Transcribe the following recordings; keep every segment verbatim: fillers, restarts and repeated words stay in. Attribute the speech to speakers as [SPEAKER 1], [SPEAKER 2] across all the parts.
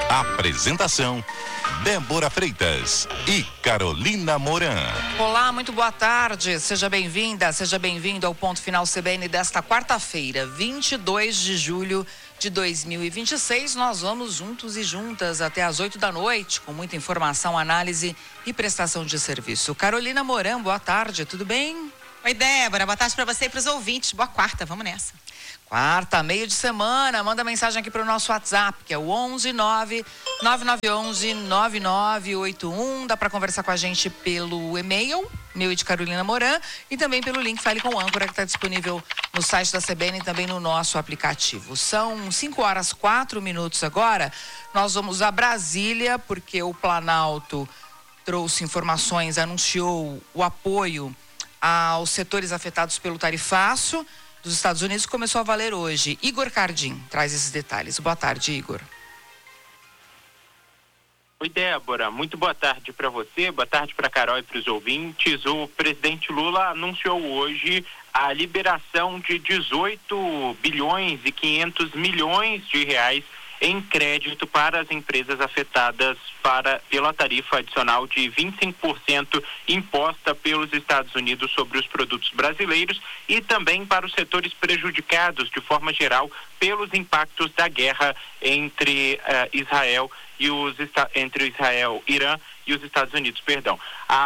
[SPEAKER 1] Apresentação: Débora Freitas e Carolina Moran.
[SPEAKER 2] Olá, muito boa tarde. Seja bem-vinda, seja bem-vindo ao Ponto Final C B N desta quarta-feira, vinte e dois de julho de dois mil e vinte e seis. Nós vamos juntos e juntas até às oito da noite, com muita informação, análise e prestação de serviço. Carolina Moran, boa tarde, tudo bem?
[SPEAKER 3] Oi, Débora, boa tarde para você e para os ouvintes. Boa quarta, vamos nessa.
[SPEAKER 2] Quarta, meio de semana, manda mensagem aqui para o nosso WhatsApp, que é o onze nove nove nove um um nove nove oito um. Dá para conversar com a gente pelo e-mail, meu e de Carolina Moran, e também pelo link Fale com Âncora, que está disponível no site da C B N e também no nosso aplicativo. São cinco horas, quatro minutos agora. Nós vamos a Brasília, porque o Planalto trouxe informações, anunciou o apoio aos setores afetados pelo tarifaço dos Estados Unidos, começou a valer hoje. Igor Cardim traz esses detalhes. Boa tarde, Igor.
[SPEAKER 4] Oi, Débora. Muito boa tarde para você, boa tarde para a Carol e para os ouvintes. O presidente Lula anunciou hoje a liberação de dezoito bilhões e quinhentos milhões de reais em crédito para as empresas afetadas para, pela tarifa adicional de vinte e cinco por cento imposta pelos Estados Unidos sobre os produtos brasileiros e também para os setores prejudicados de forma geral pelos impactos da guerra entre uh, Israel e os entre Israel, Irã e os Estados Unidos, perdão.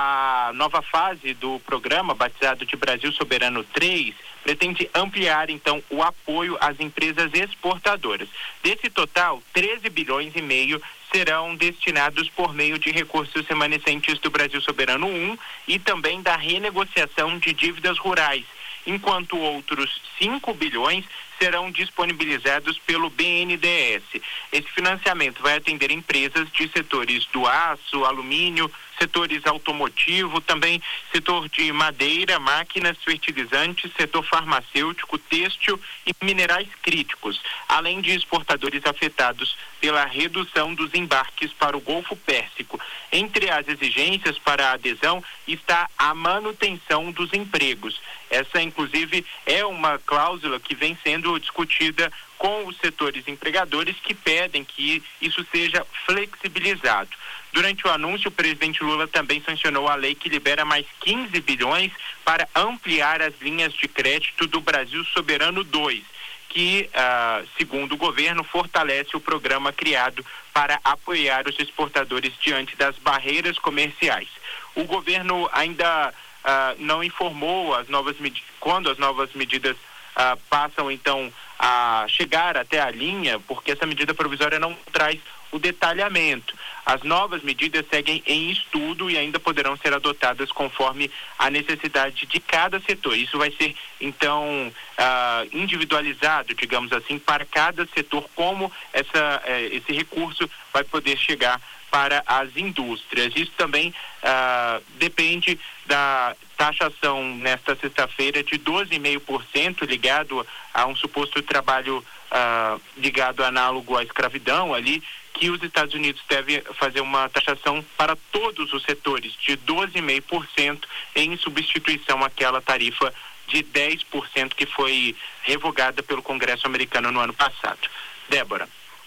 [SPEAKER 4] A nova fase do programa, batizado de Brasil Soberano três, pretende ampliar, então, o apoio às empresas exportadoras. Desse total, treze bilhões e meio serão destinados por meio de recursos remanescentes do Brasil Soberano um e também da renegociação de dívidas rurais, enquanto outros cinco bilhões serão disponibilizados pelo B N D E S. Esse financiamento vai atender empresas de setores do aço, alumínio, setores automotivo, também setor de madeira, máquinas, fertilizantes, setor farmacêutico, têxtil e minerais críticos, além de exportadores afetados pela redução dos embarques para o Golfo Pérsico. Entre as exigências para a adesão está a manutenção dos empregos. Essa, inclusive, é uma cláusula que vem sendo discutida com os setores empregadores, que pedem que isso seja flexibilizado. Durante o anúncio, o presidente Lula também sancionou a lei que libera mais quinze bilhões para ampliar as linhas de crédito do Brasil Soberano dois, que, uh, segundo o governo, fortalece o programa criado para apoiar os exportadores diante das barreiras comerciais. O governo ainda uh, não informou as novas med- quando as novas medidas uh, passam, então, a chegar até a linha, porque essa medida provisória não traz o detalhamento. As novas medidas seguem em estudo e ainda poderão ser adotadas conforme a necessidade de cada setor. Isso vai ser, então, uh, individualizado, digamos assim, para cada setor, como essa, eh, esse recurso vai poder chegar para as indústrias. Isso também uh, depende da taxação nesta sexta-feira de doze vírgula cinco por cento ligado a um suposto trabalho uh, ligado análogo à escravidão ali, que os Estados Unidos devem fazer uma taxação para todos os setores de doze vírgula cinco por cento em substituição àquela tarifa de dez por cento que foi revogada pelo Congresso americano no ano passado. Débora.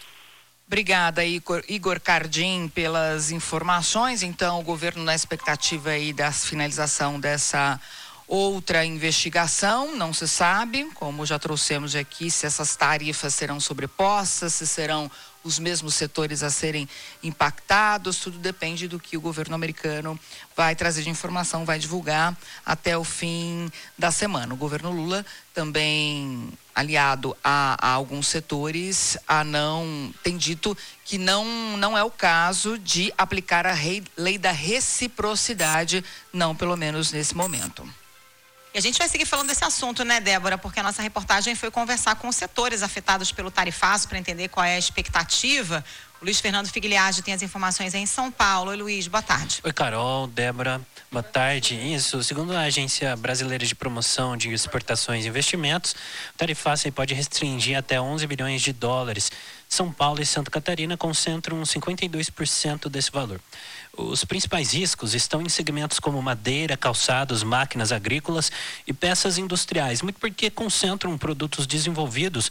[SPEAKER 2] Obrigada, Igor, Igor Cardim, pelas informações. Então, o governo na expectativa aí da finalização dessa outra investigação, não se sabe, como já trouxemos aqui, se essas tarifas serão sobrepostas, se serão os mesmos setores a serem impactados, tudo depende do que o governo americano vai trazer de informação, vai divulgar até o fim da semana. O governo Lula também, aliado a, a alguns setores, a não, tem dito que não, não é o caso de aplicar a rei, lei da reciprocidade, não pelo menos nesse momento.
[SPEAKER 3] E a gente vai seguir falando desse assunto, né, Débora? Porque a nossa reportagem foi conversar com os setores afetados pelo tarifaço para entender qual é a expectativa. O Luiz Fernando Figliardi tem as informações aí em São Paulo. Oi, Luiz, boa tarde.
[SPEAKER 5] Oi, Carol, Débora, boa tarde. Isso, segundo a Agência Brasileira de Promoção de Exportações e Investimentos, o tarifaço pode restringir até onze bilhões de dólares. São Paulo e Santa Catarina concentram cinquenta e dois por cento desse valor. Os principais riscos estão em segmentos como madeira, calçados, máquinas agrícolas e peças industriais, muito porque concentram produtos desenvolvidos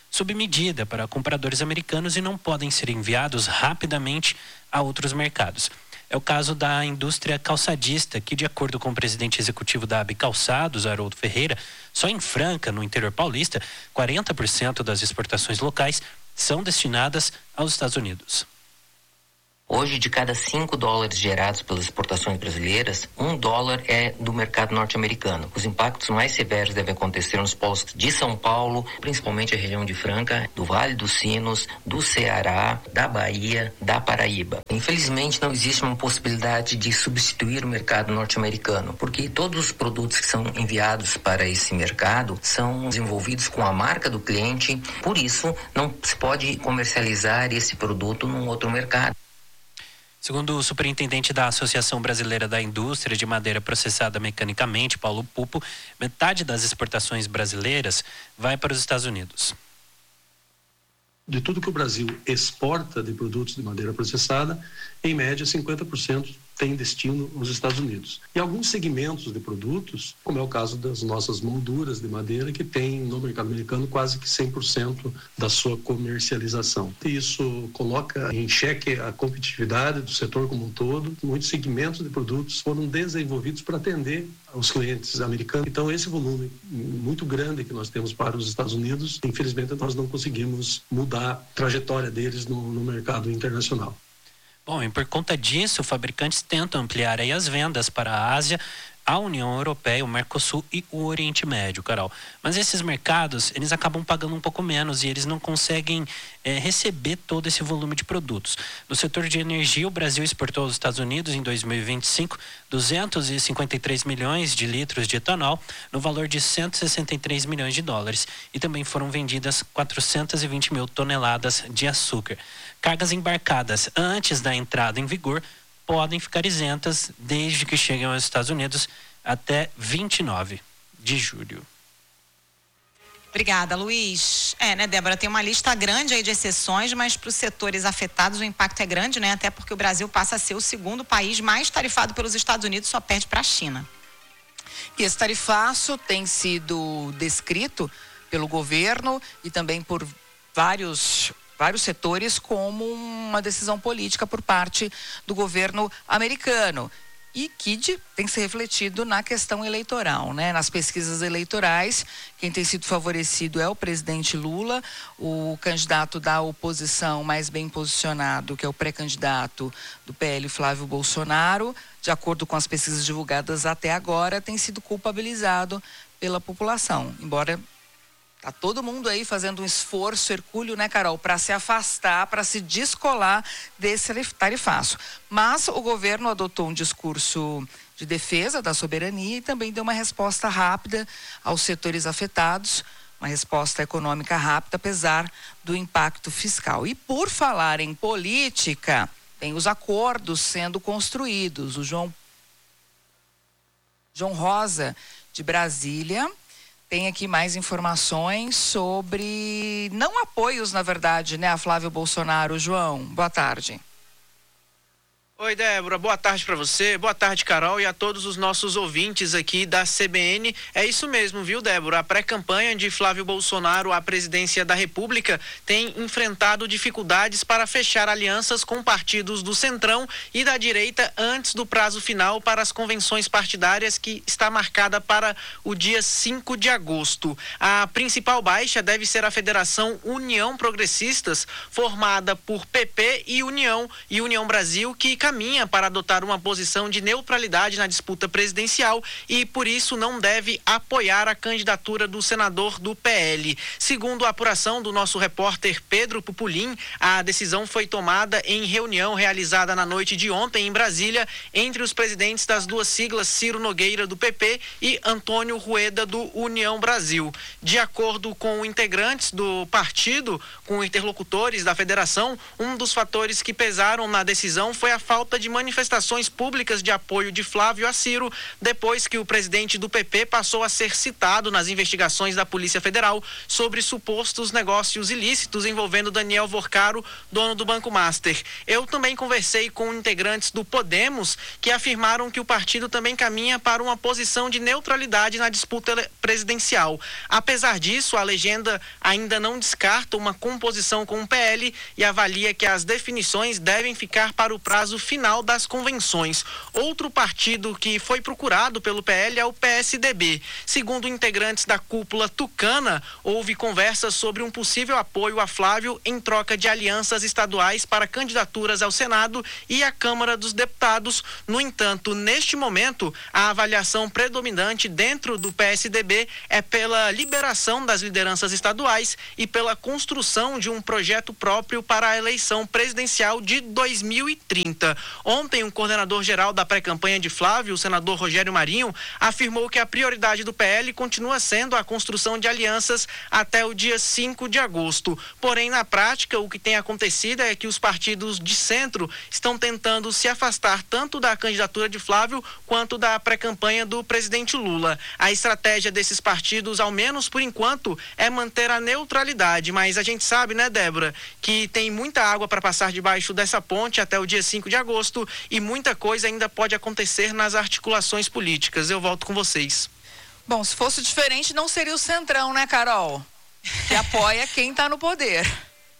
[SPEAKER 5] sob medida para compradores americanos e não podem ser enviados rapidamente a outros mercados. É o caso da indústria calçadista, que, de acordo com o presidente executivo da A B Calçados, Haroldo Ferreira, só em Franca, no interior paulista, quarenta por cento das exportações locais são destinadas aos Estados Unidos.
[SPEAKER 6] Hoje, de cada cinco dólares gerados pelas exportações brasileiras, um dólar é do mercado norte-americano. Os impactos mais severos devem acontecer nos polos de São Paulo, principalmente a região de Franca, do Vale dos Sinos, do Ceará, da Bahia, da Paraíba. Infelizmente, não existe uma possibilidade de substituir o mercado norte-americano, porque todos os produtos que são enviados para esse mercado são desenvolvidos com a marca do cliente, por isso não se pode comercializar esse produto num outro mercado.
[SPEAKER 5] Segundo o superintendente da Associação Brasileira da Indústria de Madeira Processada Mecanicamente, Paulo Pupo, metade das exportações brasileiras vai para os Estados Unidos.
[SPEAKER 7] De tudo que o Brasil exporta de produtos de madeira processada, em média cinquenta por cento tem destino aos Estados Unidos. E alguns segmentos de produtos, como é o caso das nossas molduras de madeira, que tem no mercado americano quase que cem por cento da sua comercialização. E isso coloca em xeque a competitividade do setor como um todo. Muitos segmentos de produtos foram desenvolvidos para atender aos clientes americanos. Então, esse volume muito grande que nós temos para os Estados Unidos, infelizmente, nós não conseguimos mudar a trajetória deles no, no mercado internacional.
[SPEAKER 5] Bom, e por conta disso, fabricantes tentam ampliar aí as vendas para a Ásia, a União Europeia, o Mercosul e o Oriente Médio, Carol. Mas esses mercados, eles acabam pagando um pouco menos e eles não conseguem é, receber todo esse volume de produtos. No setor de energia, o Brasil exportou aos Estados Unidos, em dois mil e vinte e cinco, duzentos e cinquenta e três milhões de litros de etanol, no valor de cento e sessenta e três milhões de dólares. E também foram vendidas quatrocentas e vinte mil toneladas de açúcar. Cargas embarcadas antes da entrada em vigor podem ficar isentas desde que cheguem aos Estados Unidos até vinte e nove de julho.
[SPEAKER 3] Obrigada, Luiz. É, né, Débora, tem uma lista grande aí de exceções, mas para os setores afetados o impacto é grande, né? Até porque o Brasil passa a ser o segundo país mais tarifado pelos Estados Unidos, só perde para a China.
[SPEAKER 2] E esse tarifaço tem sido descrito pelo governo e também por vários vários setores como uma decisão política por parte do governo americano e que de, tem se refletido na questão eleitoral, né? Nas pesquisas eleitorais, quem tem sido favorecido é o presidente Lula, o candidato da oposição mais bem posicionado, que é o pré-candidato do P L, Flávio Bolsonaro, de acordo com as pesquisas divulgadas até agora, tem sido culpabilizado pela população, embora tá todo mundo aí fazendo um esforço hercúleo, né, Carol, para se afastar, para se descolar desse tarifaço. Mas o governo adotou um discurso de defesa da soberania e também deu uma resposta rápida aos setores afetados, uma resposta econômica rápida, apesar do impacto fiscal. E por falar em política, tem os acordos sendo construídos. O João, João Rosa, de Brasília, tem aqui mais informações sobre não apoios, na verdade, né, a Flávio Bolsonaro. João, boa tarde.
[SPEAKER 8] Oi, Débora, boa tarde para você, boa tarde, Carol, e a todos os nossos ouvintes aqui da C B N. É isso mesmo, viu, Débora? A pré-campanha de Flávio Bolsonaro à presidência da República tem enfrentado dificuldades para fechar alianças com partidos do Centrão e da direita antes do prazo final para as convenções partidárias, que está marcada para o dia cinco de agosto. A principal baixa deve ser a Federação União Progressistas, formada por P P e União e União Brasil, que caminha para adotar uma posição de neutralidade na disputa presidencial e, por isso, não deve apoiar a candidatura do senador do P L. Segundo a apuração do nosso repórter Pedro Pupulim, a decisão foi tomada em reunião realizada na noite de ontem em Brasília entre os presidentes das duas siglas, Ciro Nogueira, do P P, e Antônio Rueda, do União Brasil. De acordo com integrantes do partido, com interlocutores da federação, um dos fatores que pesaram na decisão foi a falta falta de manifestações públicas de apoio de Flávio a Ciro, depois que o presidente do P P passou a ser citado nas investigações da Polícia Federal sobre supostos negócios ilícitos envolvendo Daniel Vorcaro, dono do Banco Master. Eu também conversei com integrantes do Podemos, que afirmaram que o partido também caminha para uma posição de neutralidade na disputa presidencial. Apesar disso, a legenda ainda não descarta uma composição com o P L e avalia que as definições devem ficar para o prazo final das convenções. Outro partido que foi procurado pelo P L é o P S D B. Segundo integrantes da cúpula tucana, houve conversas sobre um possível apoio a Flávio em troca de alianças estaduais para candidaturas ao Senado e à Câmara dos Deputados. No entanto, neste momento, a avaliação predominante dentro do P S D B é pela liberação das lideranças estaduais e pela construção de um projeto próprio para a eleição presidencial de dois mil e trinta. Ontem, o coordenador-geral da pré-campanha de Flávio, o senador Rogério Marinho, afirmou que a prioridade do P L continua sendo a construção de alianças até o dia cinco de agosto. Porém, na prática, o que tem acontecido é que os partidos de centro estão tentando se afastar tanto da candidatura de Flávio quanto da pré-campanha do presidente Lula. A estratégia desses partidos, ao menos por enquanto, é manter a neutralidade, mas a gente sabe, né, Débora, que tem muita água para passar debaixo dessa ponte até o dia cinco de agosto e muita coisa ainda pode acontecer nas articulações políticas. Eu volto com vocês.
[SPEAKER 2] Bom, se fosse diferente, não seria o Centrão, né, Carol? Que apoia quem está no poder.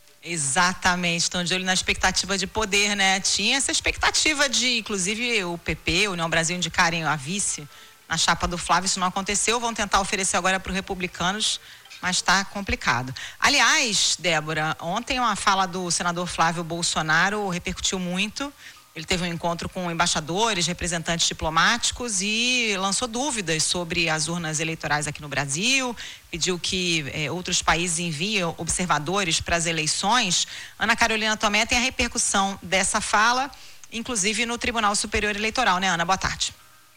[SPEAKER 3] Exatamente, estão de olho na expectativa de poder, né? Tinha essa expectativa de, inclusive, o P P, o União Brasil, indicarem a vice na chapa do Flávio. Isso não aconteceu, vão tentar oferecer agora para os republicanos, mas está complicado. Aliás, Débora, ontem uma fala do senador Flávio Bolsonaro repercutiu muito. Ele teve um encontro com embaixadores, representantes diplomáticos e lançou dúvidas sobre as urnas eleitorais aqui no Brasil, pediu que eh, outros países enviem observadores para as eleições. Ana Carolina Tomé tem a repercussão dessa fala, inclusive no Tribunal Superior Eleitoral, né, Ana? Boa tarde.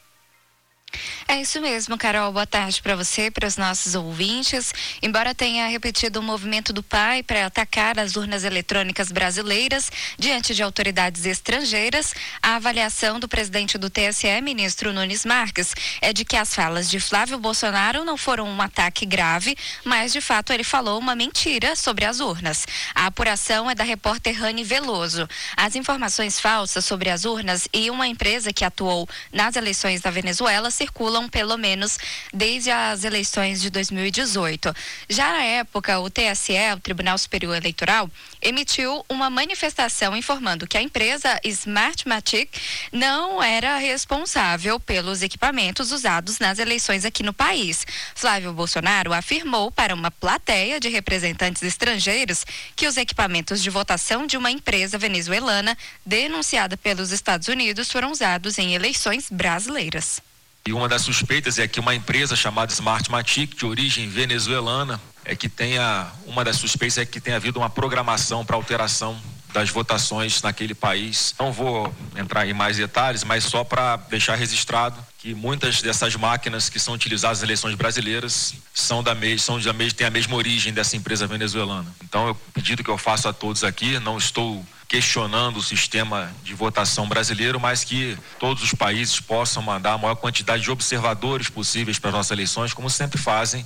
[SPEAKER 9] É isso mesmo, Carol. Boa tarde para você, para os nossos ouvintes. Embora tenha repetido o movimento do P A I para atacar as urnas eletrônicas brasileiras diante de autoridades estrangeiras, a avaliação do presidente do T S E, ministro Nunes Marques, é de que as falas de Flávio Bolsonaro não foram um ataque grave, mas de fato ele falou uma mentira sobre as urnas. A apuração é da repórter Rani Veloso. As informações falsas sobre as urnas e uma empresa que atuou nas eleições da Venezuela circulam pelo menos desde as eleições de dois mil e dezoito. Já na época, o T S E, o Tribunal Superior Eleitoral, emitiu uma manifestação informando que a empresa Smartmatic não era responsável pelos equipamentos usados nas eleições aqui no país. Flávio Bolsonaro afirmou para uma plateia de representantes estrangeiros que os equipamentos de votação de uma empresa venezuelana denunciada pelos Estados Unidos foram usados em eleições brasileiras.
[SPEAKER 10] E uma das suspeitas é que uma empresa chamada Smartmatic, de origem venezuelana, é que tenha, uma das suspeitas é que tenha havido uma programação para alteração das votações naquele país. Não vou entrar em mais detalhes, mas só para deixar registrado que muitas dessas máquinas que são utilizadas nas eleições brasileiras são da mesma, são da mesma, têm a mesma origem dessa empresa venezuelana. Então, o pedido que eu faço a todos aqui, não estou questionando o sistema de votação brasileiro, mas que todos os países possam mandar a maior quantidade de observadores possíveis para as nossas eleições, como sempre fazem.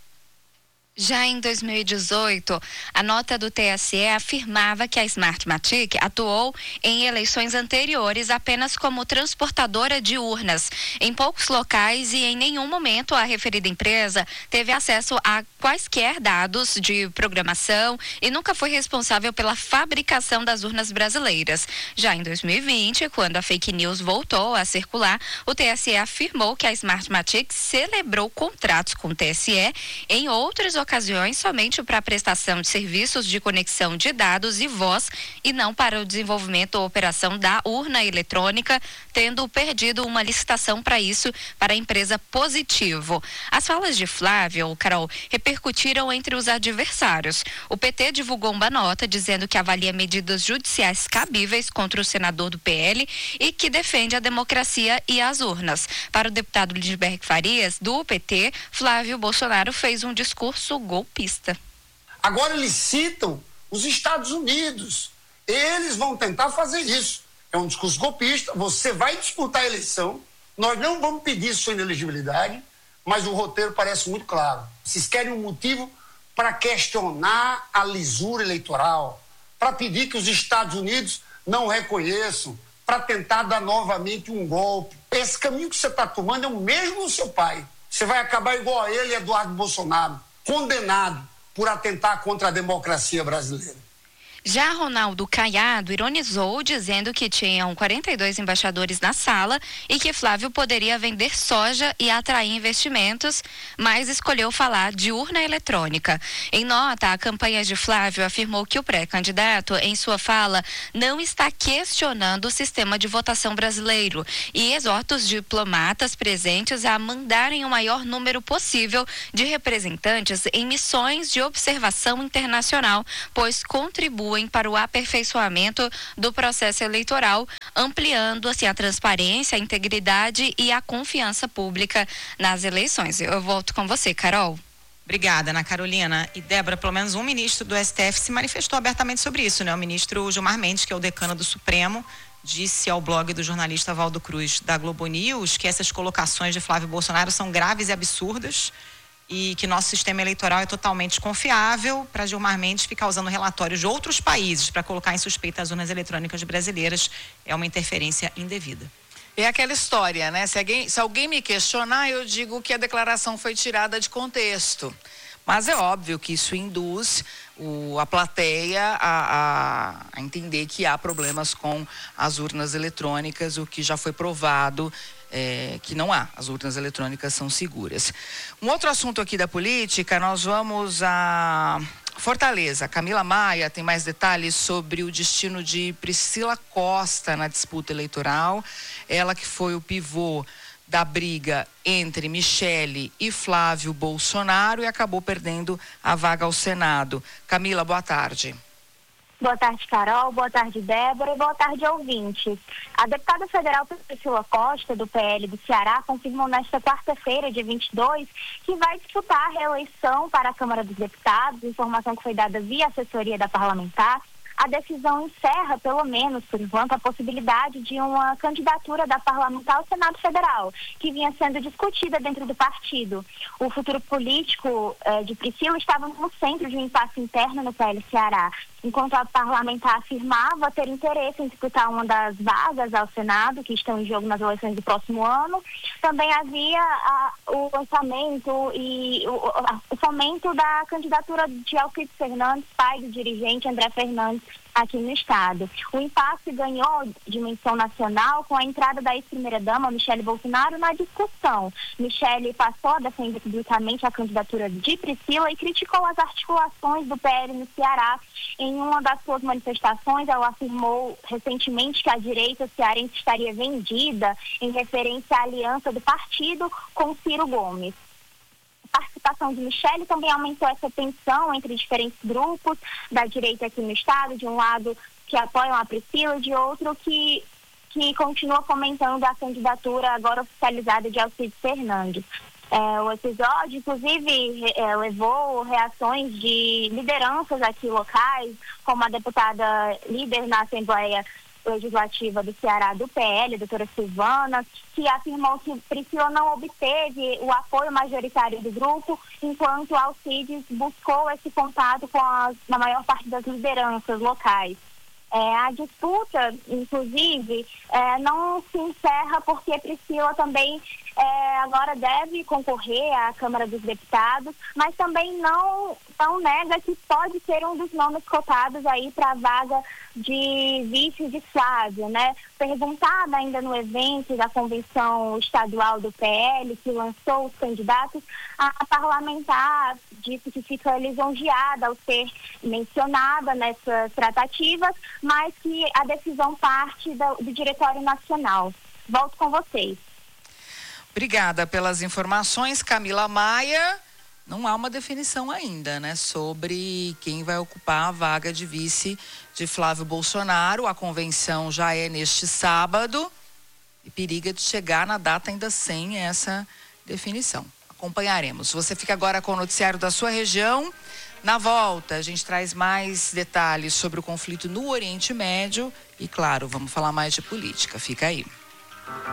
[SPEAKER 9] Já em dois mil e dezoito, a nota do T S E afirmava que a Smartmatic atuou em eleições anteriores apenas como transportadora de urnas em poucos locais e em nenhum momento a referida empresa teve acesso a quaisquer dados de programação e nunca foi responsável pela fabricação das urnas brasileiras. Já em dois mil e vinte, quando a fake news voltou a circular, o T S E afirmou que a Smartmatic celebrou contratos com o T S E em outras ocasiões somente para a prestação de serviços de conexão de dados e voz e não para o desenvolvimento ou operação da urna eletrônica, tendo perdido uma licitação para isso para a empresa Positivo. As falas de Flávio, Carol, repercutiram entre os adversários. O P T divulgou uma nota dizendo que avalia medidas judiciais cabíveis contra o senador do P L e que defende a democracia e as urnas. Para o deputado Lindbergh Farias, do P T, Flávio Bolsonaro fez um discurso golpista.
[SPEAKER 11] Agora eles citam os Estados Unidos. Eles vão tentar fazer isso. é um discurso golpista, você vai disputar a eleição, nós não vamos pedir sua inelegibilidade, mas o roteiro parece muito claro. Vocês querem um motivo para questionar a lisura eleitoral, para pedir que os Estados Unidos não reconheçam, para tentar dar novamente um golpe. Esse caminho que você está tomando é o mesmo do seu pai. Você vai acabar igual a ele, Eduardo Bolsonaro, condenado por atentar contra a democracia brasileira.
[SPEAKER 9] Já Ronaldo Caiado ironizou, dizendo que tinham quarenta e dois embaixadores na sala e que Flávio poderia vender soja e atrair investimentos, mas escolheu falar de urna eletrônica. Em nota, a campanha de Flávio afirmou que o pré-candidato, em sua fala, não está questionando o sistema de votação brasileiro e exorta os diplomatas presentes a mandarem o maior número possível de representantes em missões de observação internacional, pois contribuem para o aperfeiçoamento do processo eleitoral, ampliando assim a transparência, a integridade e a confiança pública nas eleições. Eu volto com você, Carol.
[SPEAKER 3] Obrigada, Ana Carolina. E Débora, pelo menos um ministro do S T F se manifestou abertamente sobre isso, né? O ministro Gilmar Mendes, que é o decano do Supremo, disse ao blog do jornalista Valdo Cruz da Globo News que essas colocações de Flávio Bolsonaro são graves e absurdas e que nosso sistema eleitoral é totalmente confiável. Para Gilmar Mendes, ficar usando relatórios de outros países para colocar em suspeita as urnas eletrônicas brasileiras é uma interferência indevida.
[SPEAKER 2] É aquela história, né? Se alguém, se alguém me questionar, eu digo que a declaração foi tirada de contexto. Mas é óbvio que isso induz o, a plateia a, a, a entender que há problemas com as urnas eletrônicas, o que já foi provado é, que não há. As urnas eletrônicas são seguras. Um outro assunto aqui da política, nós vamos a Fortaleza. Camila Maia tem mais detalhes sobre o destino de Priscila Costa na disputa eleitoral. Ela que foi o pivô da briga entre Michele e Flávio Bolsonaro e acabou perdendo a vaga ao Senado. Camila, boa tarde.
[SPEAKER 12] Boa tarde, Carol. Boa tarde, Débora. E boa tarde, ouvintes. A deputada federal Priscila Costa, do P L do Ceará, confirmou nesta quarta-feira, dia vinte e dois, que vai disputar a reeleição para a Câmara dos Deputados, informação que foi dada via assessoria da parlamentar. A decisão encerra, pelo menos por enquanto, a possibilidade de uma candidatura da parlamentar ao Senado Federal, que vinha sendo discutida dentro do partido. O futuro político eh, de Priscila estava no centro de um impasse interno no P L Ceará. Enquanto a parlamentar afirmava ter interesse em disputar uma das vagas ao Senado, que estão em jogo nas eleições do próximo ano, também havia a, o lançamento e o, a, o fomento da candidatura de Alcides Fernandes, pai do dirigente André Fernandes, aqui no estado. O impasse ganhou dimensão nacional com a entrada da ex-primeira-dama, Michele Bolsonaro, na discussão. Michele passou a defender publicamente a candidatura de Priscila e criticou as articulações do P L no Ceará. Em uma das suas manifestações, ela afirmou recentemente que a direita cearense estaria vendida em referência à aliança do partido com Ciro Gomes. A participação de Michele também aumentou essa tensão entre diferentes grupos da direita aqui no estado, de um lado que apoiam a Priscila, de outro que, que continua fomentando a candidatura agora oficializada de Alcides Fernandes. É, o episódio, inclusive, é, levou reações de lideranças aqui locais, como a deputada líder na Assembleia Legislativa do Ceará do P L, a doutora Silvana, que afirmou que Priscila não obteve o apoio majoritário do grupo, enquanto Alcides buscou esse contato com as, na maior parte das lideranças locais. É, a disputa, inclusive, é, não se encerra porque Priscila também é, agora deve concorrer à Câmara dos Deputados, mas também não, não nega que pode ser um dos nomes cotados aí para a vaga de vice de Flávio, né? Perguntada ainda no evento da Convenção Estadual do P L, que lançou os candidatos, a parlamentar disse que fica lisonjeada ao ser mencionada nessas tratativas, mas que a decisão parte do, do Diretório Nacional. Volto com vocês.
[SPEAKER 2] Obrigada pelas informações, Camila Maia. Não há uma definição ainda, né, sobre quem vai ocupar a vaga de vice de Flávio Bolsonaro. A convenção já é neste sábado e periga de chegar na data ainda sem essa definição. Acompanharemos. Você fica agora com o noticiário da sua região. Na volta, a gente traz mais detalhes sobre o conflito no Oriente Médio e, claro, vamos falar mais de política. Fica aí.